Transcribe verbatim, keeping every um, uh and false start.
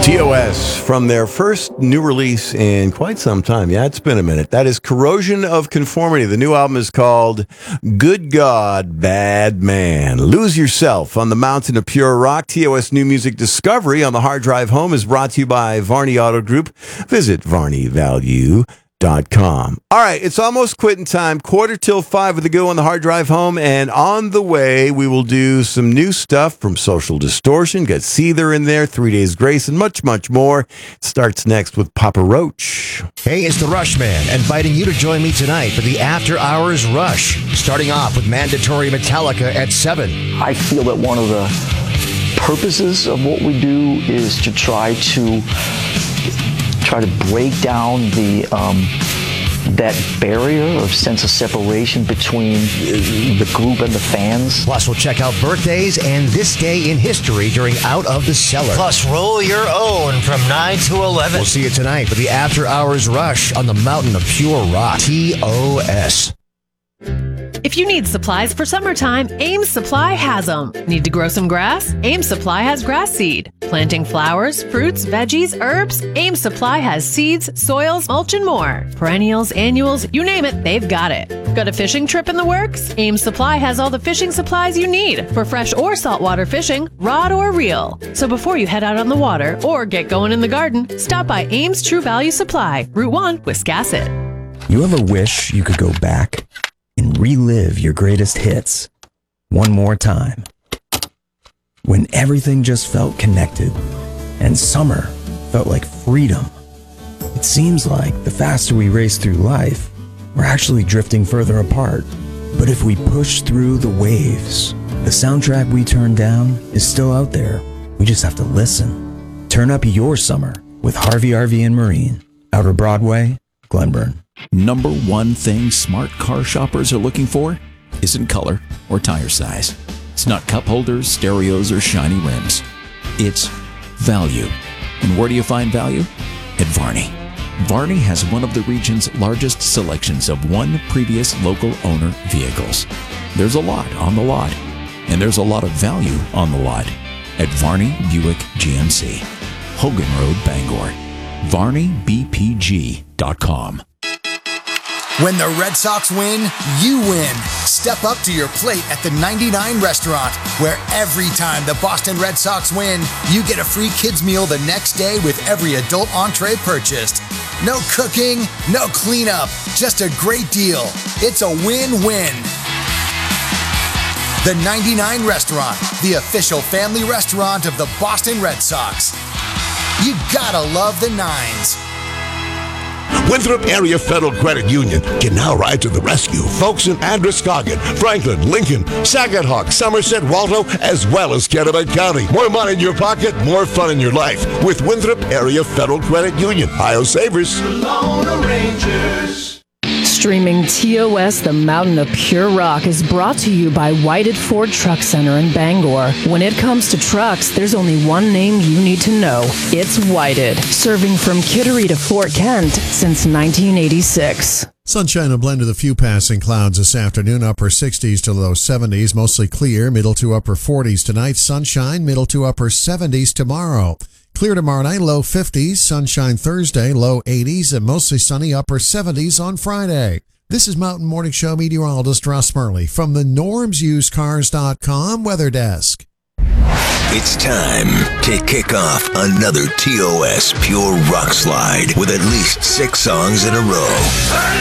T O S from their first new release in quite some time. Yeah, it's been a minute. That is Corrosion of Conformity. The new album is called Good God, Bad Man. Lose Yourself on the Mountain of Pure Rock. T O S New Music Discovery on the Hard Drive Home is brought to you by Varney Auto Group. Visit varney value dot com. All right, it's almost quitting time. Quarter till five with the go on the Hard Drive Home, and on the way we will do some new stuff from Social Distortion. Got Seether in there, Three Days Grace, and much, much more. It starts next with Papa Roach. Hey, it's the Rush Man, inviting you to join me tonight for the After Hours Rush, starting off with Mandatory Metallica at seven. I feel that one of the purposes of what we do is to try to try to break down the um, that barrier of sense of separation between the group and the fans. Plus, we'll check out birthdays and this day in history during Out of the Cellar. Plus, roll your own from nine to eleven. We'll see you tonight for the After Hours Rush on the Mountain of Pure Rock. T O S. If you need supplies for summertime, Ames Supply has them. Need to grow some grass? Ames Supply has grass seed. Planting flowers, fruits, veggies, herbs? Ames Supply has seeds, soils, mulch, and more. Perennials, annuals, you name it, they've got it. Got a fishing trip in the works? Ames Supply has all the fishing supplies you need for fresh or saltwater fishing, rod or reel. So before you head out on the water or get going in the garden, stop by Ames True Value Supply, Route one, Wiscasset. You ever wish you could go back and relive your greatest hits one more time? When everything just felt connected and summer felt like freedom. It seems like the faster we race through life, we're actually drifting further apart. But if we push through the waves, the soundtrack we turned down is still out there. We just have to listen. Turn up your summer with Harvey R V and Marine. Outer Broadway, Glenburn. Number one thing smart car shoppers are looking for isn't color or tire size. It's not cup holders, stereos, or shiny rims. It's value. And where do you find value? At Varney. Varney has one of the region's largest selections of one previous local owner vehicles. There's a lot on the lot, and there's a lot of value on the lot at Varney Buick G M C. Hogan Road, Bangor. varney b p g dot com. When the Red Sox win, you win. Step up to your plate at the ninety-nine Restaurant, where every time the Boston Red Sox win, you get a free kids meal the next day with every adult entree purchased. No cooking, no cleanup, just a great deal. It's a win-win. The ninety-nine Restaurant, the official family restaurant of the Boston Red Sox. You gotta love the nines. Winthrop Area Federal Credit Union can now ride to the rescue. Folks in Androscoggin, Franklin, Lincoln, Saginaw, Somerset, Waldo, as well as Kennebec County. More money in your pocket, more fun in your life. With Winthrop Area Federal Credit Union. Ohio Savers. Lone Rangers. Streaming T O S, the Mountain of Pure Rock, is brought to you by Whited Ford Truck Center in Bangor. When it comes to trucks, there's only one name you need to know. It's Whited, serving from Kittery to Fort Kent since nineteen eighty-six. Sunshine, a blend of a few passing clouds this afternoon, upper sixties to low seventies, mostly clear, middle to upper forties tonight. Sunshine, middle to upper seventies tomorrow. Clear tomorrow night, low fifties. Sunshine Thursday, low eighties, and mostly sunny, upper seventies on Friday. This is Mountain Morning Show meteorologist Russ Murley from the norms used cars dot com Weather Desk. It's time to kick off another T O S Pure Rock Slide with at least six songs in a row.